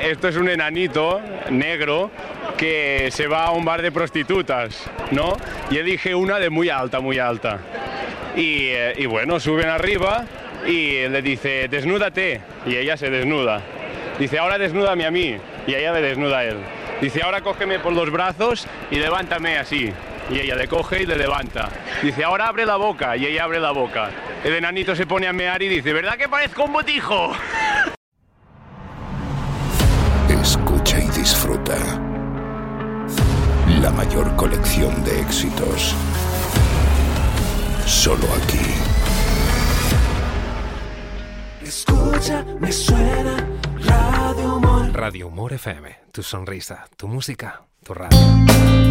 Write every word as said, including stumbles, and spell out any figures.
esto es un enanito negro que se va a un bar de prostitutas, ¿no? Y elige una de muy alta, muy alta. Y, eh, y bueno, suben arriba y le dice, desnúdate, y ella se desnuda. Dice, ahora desnúdame a mí, y ella le desnuda a él. Dice, ahora cógeme por los brazos y levántame así. Y ella le coge y le levanta. Dice, ahora abre la boca, y ella abre la boca. El enanito se pone a mear y dice, ¿verdad que parezco un botijo? Escucha y disfruta. La mayor colección de éxitos. Solo aquí. Escucha, me suena Radio Humor. Radio Humor F M. Tu sonrisa, tu música, tu radio.